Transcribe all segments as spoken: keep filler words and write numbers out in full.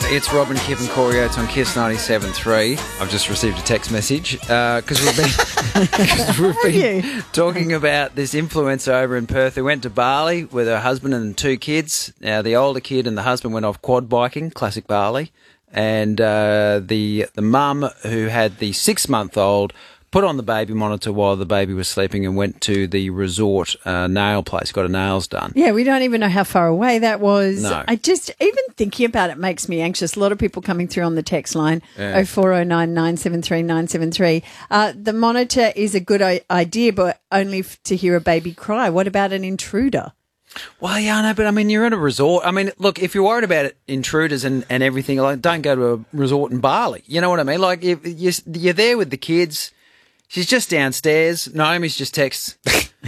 It's Robin, Kip and Corey Oates on Kiss ninety-seven point three. I've just received a text message because we've been, cause we've been talking about this influencer over in Perth who went to Bali with her husband and two kids. Now, the older kid and the husband went off quad biking, classic Bali, and uh, the, the mum who had the six-month-old put on the baby monitor while the baby was sleeping and went to the resort uh, nail place, got her nails done. Yeah, we don't even know how far away that was. No. I just, even thinking about it makes me anxious. A lot of people coming through on the text line, Yeah. oh four oh nine, nine seven three, nine seven three. Uh, the monitor is a good i- idea, but only f- to hear a baby cry. What about an intruder? Well, yeah, I know, but I mean, you're at a resort. I mean, look, if you're worried about it, intruders and, and everything, like, don't go to a resort in Bali. You know what I mean? Like, if you're, you're there with the kids. She's just downstairs. Naomi's just texts.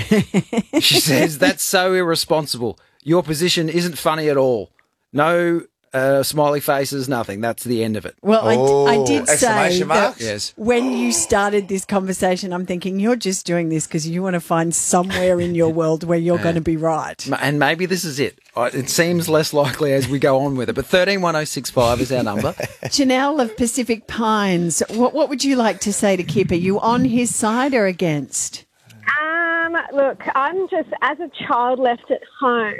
She says, that's so irresponsible. Your position isn't funny at all. No uh, smiley faces, nothing. That's the end of it. Well, I, d- I did say exclamation that marks? Yes. when you started this conversation, I'm thinking you're just doing this because you want to find somewhere in your world where you're going to be right. Ma- And maybe this is it. Uh, It seems less likely as we go on with it. But thirteen one oh six five is our number. Janelle of Pacific Pines, what, what would you like to say to Kip? Are you on his side or against? Um, look, I'm just, as a child left at home,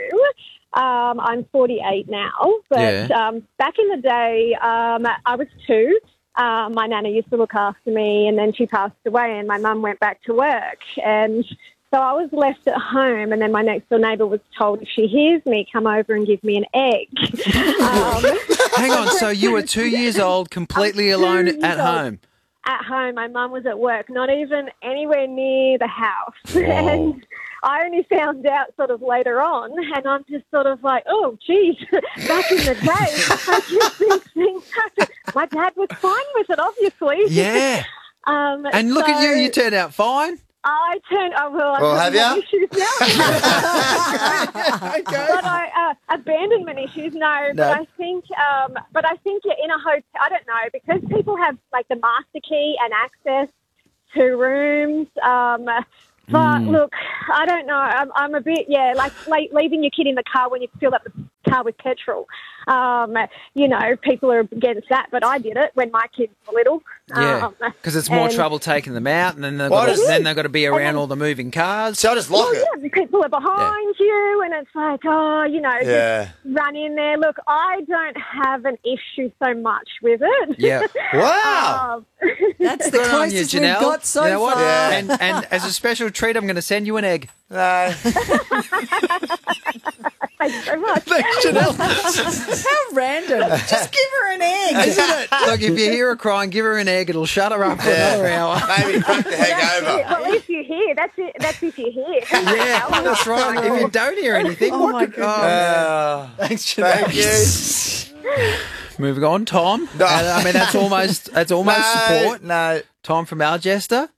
um, I'm forty-eight now, but Yeah. um, back in the day, um, I was two. Uh, my nana used to look after me, and then she passed away, and my mum went back to work. And so I was left at home, and then my next door neighbour was told, if she hears me, come over and give me an egg. um, Hang on. So you were two years old, completely alone years at old. home. At home, my mum was at work, not even anywhere near the house. And I only found out sort of later on, and I'm just sort of like, oh, geez, back in the day, I just think things happened. My dad was fine with it, obviously. Yeah. Um, And look at so you. You turned out fine. I turned, oh, well, I've Well, got have ya? some issues now. But I, uh, abandonment issues, no. No. But I think, um, but I think you're in a hotel. I don't know, because people have like the master key and access to rooms. Um, but look, I don't know. I'm, I'm a bit, yeah, like, like leaving your kid in the car when you fill up the car with petrol. Um, you know, people are against that, but I did it when my kids were little. Yeah. Um, Because it's more and- trouble taking them out, and then they've Well, got it to, is. then they've got to be around then- all the moving cars. So I just lock Well, it. yeah, people are behind you, and it's like, oh, you know, Yeah. just run in there. Look, I don't have an issue so much with it. Yeah. Wow. Um, That's the Good on you, closest we've Janelle. got so You know what? far. Yeah. And, and as a special treat, I'm going to send you an egg. No. thanks so much. Thanks, Janelle. How random. Just give her an egg. Isn't it? Look, if you hear her crying, give her an egg. It'll shut her up for another hour. Maybe crack the That's heck it. over. Well, if you hear, that's it. That's if you hear. Yeah, that's right. If you don't hear anything, Oh, what my could- goodness. Uh, thanks, Janelle. thank you. Moving on, Tom. No. And, I mean, that's almost that's almost no, support. No. Tom from Algester.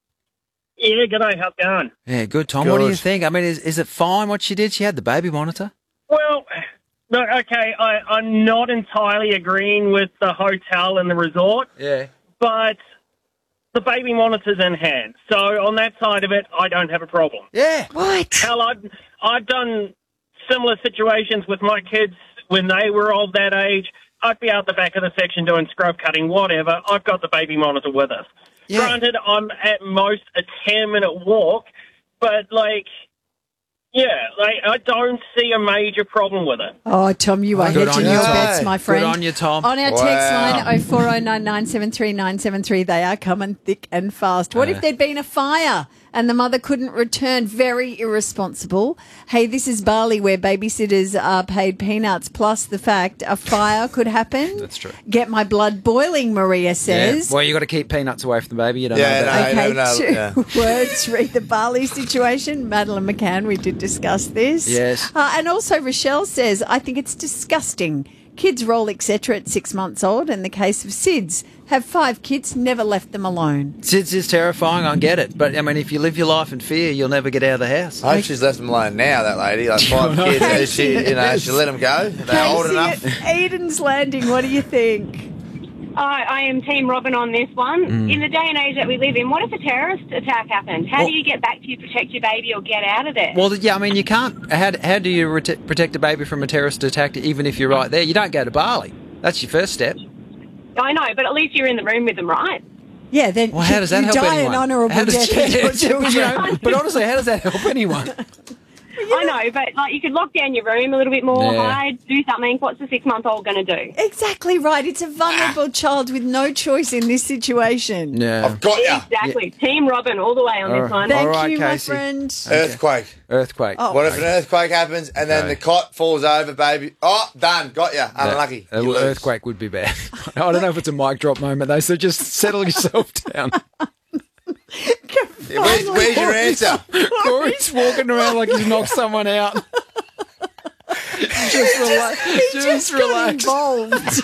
Yeah, g'day, how's it going? Yeah, good, Tom. What do you Good. think? I mean, is is it fine what she did? She had the baby monitor. Well, look, okay, I, I'm not entirely agreeing with the hotel and the resort, Yeah. but the baby monitor's in hand. So on that side of it, I don't have a problem. Yeah. What? Hell, I've, I've done similar situations with my kids when they were of that age. I'd be out the back of the section doing scrub cutting, whatever. I've got the baby monitor with us. Yeah. Granted, I'm at most a ten-minute walk, but, like, yeah, like, I don't see a major problem with it. Oh, Tom, you are Good hedging on your you, Tom. bets, my friend. Good on you, Tom. On our Wow. text line, oh four oh nine, nine seven three, nine seven three, they are coming thick and fast. What if there'd been a fire and the mother couldn't return? Very irresponsible. Hey, this is Bali where babysitters are paid peanuts, plus the fact a fire could happen. That's true. Get my blood boiling, Maria says. Yeah. Well, you got to keep peanuts away from the baby. You don't Yeah, know that. no. Okay, no, two yeah. words. Read the Bali situation. Madeline McCann, we did discuss this. Yes. Uh, and also Rochelle says, I think it's disgusting. Kids roll, et cetera at six months old. In the case of Sids, have five kids, never left them alone. It's, it's terrifying. I get it, but I mean, if you live your life in fear, you'll never get out of the house. I hope she's left them alone now, that lady. Like five kids. Is she, you know, she let them go. They're old Casey enough. at Eden's Landing, what do you think? I, I am Team Robin on this one. Mm. In the day and age that we live in, what if a terrorist attack happens? How Well- do you get back to you, protect your baby, or get out of there? Well, yeah, I mean, you can't. How, how do you rete- protect a baby from a terrorist attack, even if you're right there? You don't go to Bali. That's your first step. I know, but at least you're in the room with them, right? Yeah, then Well, how does that you help die anyone? an honourable How does- death with your yeah, children. you know, but honestly, how does that help anyone? I know, but like you could lock down your room a little bit more, Yeah. hide, do something. What's the six-month-old going to do? Exactly right. It's a vulnerable child with no choice in this situation. Yeah. I've got you. Exactly. Team Robin all the way on All this right. one. Thank All right, you, Casey. my friend. Earthquake. Earthquake. Oh. What if an earthquake happens and then Okay. the cot falls over, baby? Oh, done. Got you. Unlucky. A You lose. earthquake would be bad. I don't know if it's a mic drop moment, though, so just settle yourself down. Yeah, Where's, where's your answer? Corey's walking around like he's knocked someone out. Just relax. He Just, just got relax. involved.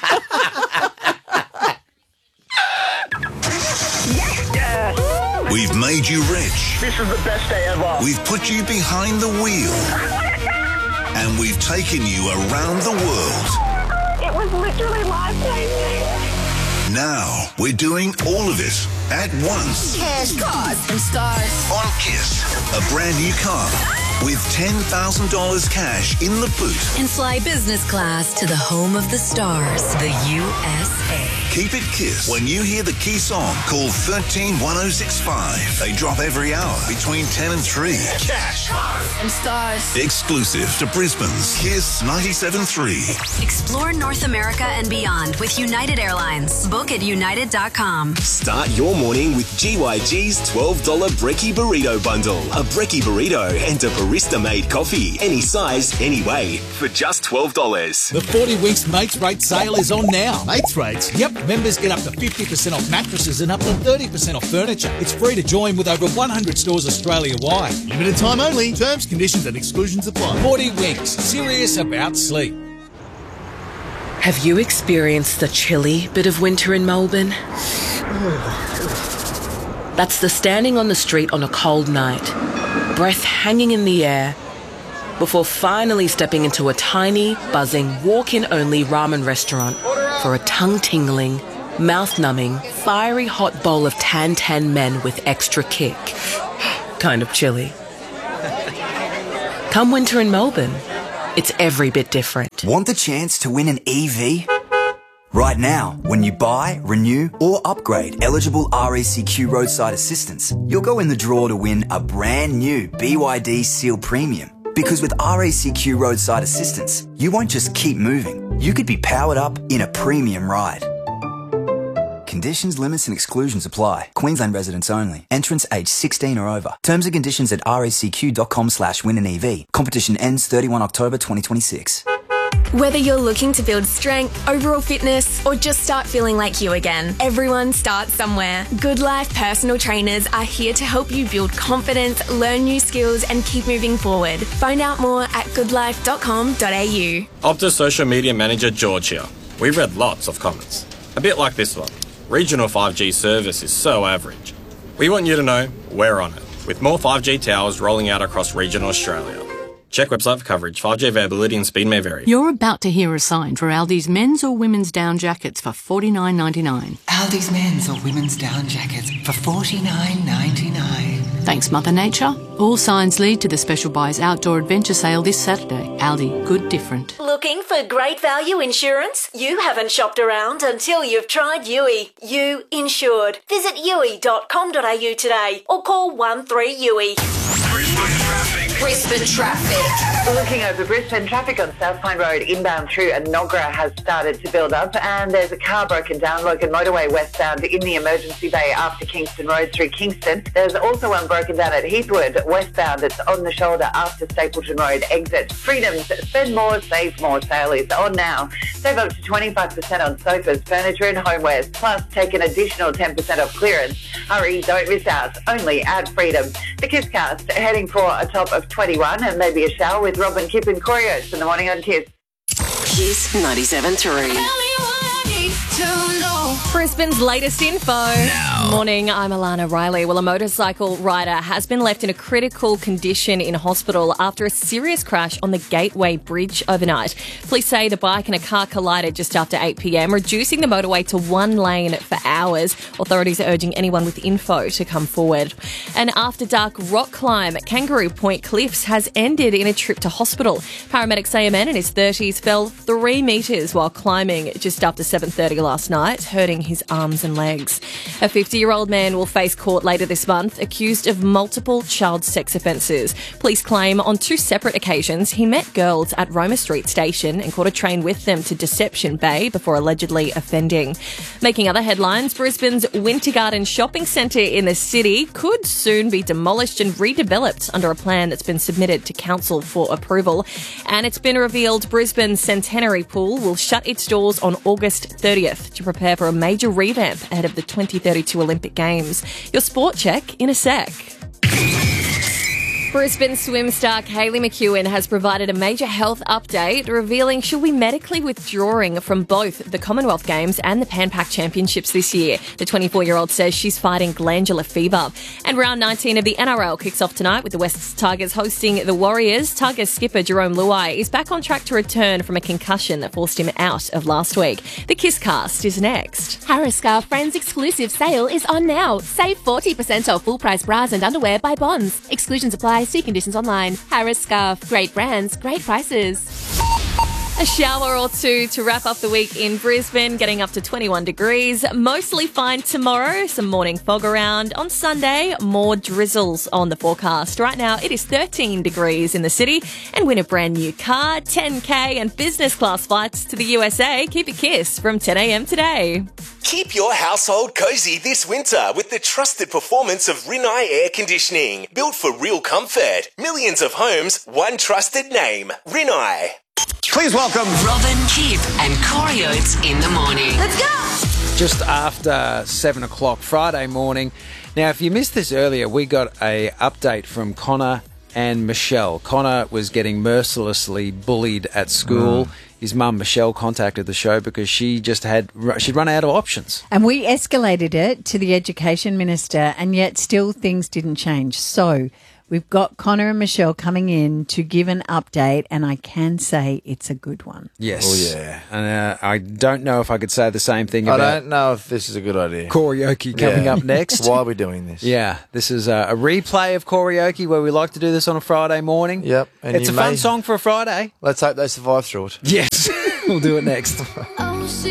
We've made you rich. This is the best day ever. We've put you behind the wheel. And we've taken you around the world. It was literally life-changing. Now we're doing all of it at once. Cash, cars, and stars. On Kiss, a brand new car with ten thousand dollars cash in the boot. And fly business class to the home of the stars, the U S A. Keep it Kiss. When you hear the key song, call one three one oh six five. They drop every hour between ten and three. Cash, cars, And stars. exclusive to Brisbane's Kiss ninety-seven point three. Explore North America and beyond with United Airlines. Book at united dot com. Start your morning with G Y G's twelve dollars Brekkie Burrito Bundle. A Brekkie Burrito and a barista-made coffee. Any size, any way. For just twelve dollars. The forty Winks Mates Rate sale is on now. Mates Rates? Yep. Members get up to fifty percent off mattresses and up to thirty percent off furniture. It's free to join with over one hundred stores Australia-wide. Limited time only. Terms, conditions and exclusions apply. forty Winks. Serious about sleep. Have you experienced the chilly bit of winter in Melbourne? That's the standing on the street on a cold night, breath hanging in the air, before finally stepping into a tiny, buzzing, walk-in-only ramen restaurant for a tongue-tingling, mouth-numbing, fiery hot bowl of tan-tan men with extra kick. Kind of chilly. Come winter in Melbourne, it's every bit different. Want the chance to win an E V? Right now, when you buy, renew or upgrade eligible R A C Q roadside assistance, you'll go in the draw to win a brand new B Y D Seal Premium. Because with R A C Q roadside assistance, you won't just keep moving, you could be powered up in a premium ride. Conditions, limits and exclusions apply. Queensland residents only. Entrants aged sixteen or over. Terms and conditions at racq.com slash win an EV. Competition ends thirty-first of October twenty twenty-six. Whether you're looking to build strength, overall fitness, or just start feeling like you again, everyone starts somewhere. Good Life personal trainers are here to help you build confidence, learn new skills, and keep moving forward. Find out more at good life dot com dot a u. Optus social media manager George here. We've read lots of comments. A bit like this one. Regional five G service is so average. We want you to know we're on it, with more five G towers rolling out across regional Australia. Check website for coverage. five G availability and speed may vary. You're about to hear a sign for Aldi's men's or women's down jackets for forty-nine ninety-nine. Aldi's men's or women's down jackets for forty-nine ninety-nine. Thanks, Mother Nature. All signs lead to the Special Buys Outdoor Adventure Sale this Saturday. Aldi, good different. Looking for great value insurance? You haven't shopped around until you've tried U I. You insured. Visit u i dot com dot a u today or call one three U I. Brisbane traffic. Looking over Brisbane traffic on South Pine Road inbound through Enoggera has started to build up, and there's a car broken down Logan Motorway westbound in the emergency bay after Kingston Road through Kingston. There's also one broken down at Heathwood westbound. It's on the shoulder after Stapleton Road exit. Freedom's Spend More, Save More sale is on now. Save up to twenty-five percent on sofas, furniture and homewares, plus take an additional ten percent off clearance. Hurry, don't miss out. Only at Freedom. The Kisscast heading for a top of twenty-one and maybe a shower with Robin, Kip and Corey Oates in the morning on Kiss. Kiss ninety-seven point three. now, Brisbane's latest info. Now. Morning, I'm Alana Riley. Well, a motorcycle rider has been left in a critical condition in hospital after a serious crash on the Gateway Bridge overnight. Police say the bike and a car collided just after eight p.m, reducing the motorway to one lane for hours. Authorities are urging anyone with info to come forward. An after-dark rock climb at Kangaroo Point Cliffs has ended in a trip to hospital. Paramedics say a man in his thirties fell three metres while climbing just after seven thirty last night, hurting his arms and legs. A fifty-year-old man will face court later this month, accused of multiple child sex offences. Police claim on two separate occasions he met girls at Roma Street Station and caught a train with them to Deception Bay before allegedly offending. Making other headlines, Brisbane's Winter Garden shopping centre in the city could soon be demolished and redeveloped under a plan that's been submitted to council for approval. And it's been revealed Brisbane's Centenary Pool will shut its doors on August thirtieth to prepare for a major revamp ahead of the twenty thirty-two Olympic Games. Your sport check in a sec. Brisbane swim star Kaylee McEwen has provided a major health update, revealing she'll be medically withdrawing from both the Commonwealth Games and the Pan Pac Championships this year. The twenty-four-year-old says she's fighting glandular fever. And round nineteen of the N R L kicks off tonight with the West Tigers hosting the Warriors. Tigers skipper Jerome Luai is back on track to return from a concussion that forced him out of last week. The Kiss Cast is next. Harris Scarf Friends exclusive sale is on now. Save forty percent off full price bras and underwear by Bonds. Exclusions apply. See conditions online. Harris Scarf. Great brands, great prices. A shower or two to wrap up the week in Brisbane, getting up to twenty-one degrees. Mostly fine tomorrow. Some morning fog around. On Sunday, more drizzles on the forecast. Right now, it is thirteen degrees in the city. And win a brand new car, ten K and business class flights to the U S A. Keep a kiss from ten a.m. today. Keep your household cozy this winter with the trusted performance of Rinnai Air Conditioning. Built for real comfort. Millions of homes, one trusted name. Rinnai. Please welcome Robin, Kip and Corey Oates in the morning. Let's go! Just after seven o'clock Friday morning. Now, if you missed this earlier, we got a update from Connor and Michelle. Connor was getting mercilessly bullied at school. Mm. His mum, Michelle, contacted the show because she just had, she'd run out of options. And we escalated it to the Education Minister, and yet still things didn't change. So we've got Connor and Michelle coming in to give an update, and I can say it's a good one. Yes. Oh, yeah. And uh, I don't know if I could say the same thing I about... don't know if this is a good idea. Karaoke coming Yeah. up next. Why are we doing this? Yeah, this is a, a replay of karaoke where we like to do this on a Friday morning. Yep. And It's you a fun may- song for a Friday. Let's hope they survive through it. Yes. We'll do it next.